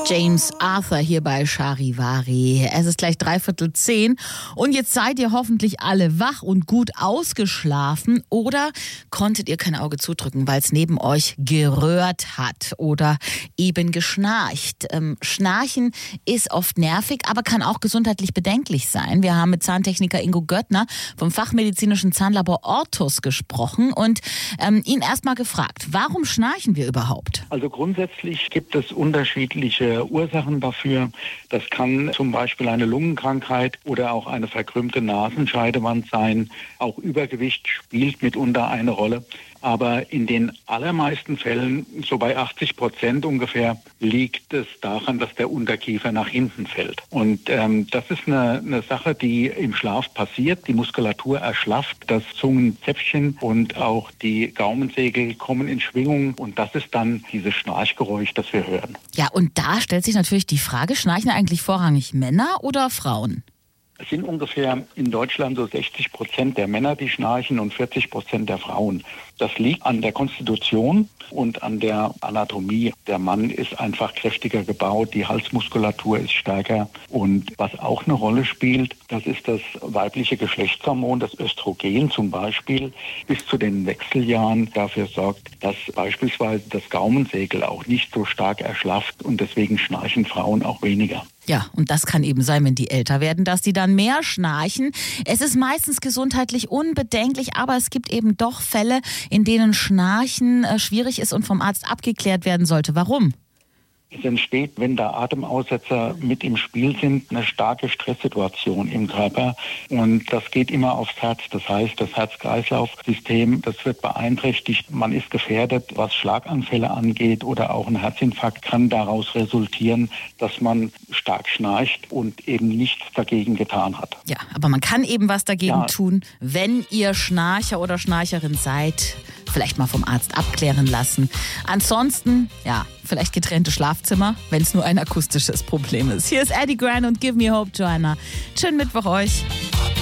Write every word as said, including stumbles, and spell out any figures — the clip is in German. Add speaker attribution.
Speaker 1: James Arthur hier bei Charivari. Es ist gleich dreiviertel zehn und jetzt seid ihr hoffentlich alle wach und gut ausgeschlafen oder konntet ihr kein Auge zudrücken, weil es neben euch geröhrt hat oder eben geschnarcht. Ähm, Schnarchen ist oft nervig, aber kann auch gesundheitlich bedenklich sein. Wir haben mit Zahntechniker Ingo Göttner vom fachmedizinischen Zahnlabor Ortus gesprochen und ähm, ihn erstmal gefragt, warum schnarchen wir überhaupt?
Speaker 2: Also grundsätzlich gibt es unterschiedliche Ursachen dafür. Das kann zum Beispiel eine Lungenkrankheit oder auch eine verkrümmte Nasenscheidewand sein. Auch Übergewicht spielt mitunter eine Rolle. Aber in den allermeisten Fällen, so bei achtzig Prozent ungefähr, liegt es daran, dass der Unterkiefer nach hinten fällt. Und ähm, das ist eine, eine Sache, die im Schlaf passiert. Die Muskulatur erschlafft, das Zungenzäpfchen und auch die Gaumensegel kommen in Schwingung. Und das ist dann dieses Schnarchgeräusch, das wir hören.
Speaker 1: Ja, und da stellt sich natürlich die Frage, schnarchen eigentlich vorrangig Männer oder Frauen?
Speaker 2: Es sind ungefähr in Deutschland so sechzig Prozent der Männer, die schnarchen und vierzig Prozent der Frauen. Das liegt an der Konstitution und an der Anatomie. Der Mann ist einfach kräftiger gebaut, die Halsmuskulatur ist stärker. Und was auch eine Rolle spielt, das ist das weibliche Geschlechtshormon, das Östrogen zum Beispiel, bis zu den Wechseljahren dafür sorgt, dass beispielsweise das Gaumensegel auch nicht so stark erschlafft und deswegen schnarchen Frauen auch weniger.
Speaker 1: Ja, und das kann eben sein, wenn die älter werden, dass die dann mehr schnarchen. Es ist meistens gesundheitlich unbedenklich, aber es gibt eben doch Fälle, in denen Schnarchen äh, schwierig ist und vom Arzt abgeklärt werden sollte. Warum?
Speaker 2: Es entsteht, wenn da Atemaussetzer mit im Spiel sind, eine starke Stresssituation im Körper. Und das geht immer aufs Herz. Das heißt, das Herz-Kreislauf-System, das wird beeinträchtigt. Man ist gefährdet, was Schlaganfälle angeht oder auch ein Herzinfarkt kann daraus resultieren, dass man stark schnarcht und eben nichts dagegen getan hat.
Speaker 1: Ja, aber man kann eben was dagegen
Speaker 2: ja.
Speaker 1: tun, wenn ihr Schnarcher oder Schnarcherin seid. Vielleicht mal vom Arzt abklären lassen. Ansonsten, ja, vielleicht getrennte Schlafzimmer, wenn es nur ein akustisches Problem ist. Hier ist Eddie Grant und Give Me Hope, Joanna. Schönen Mittwoch euch.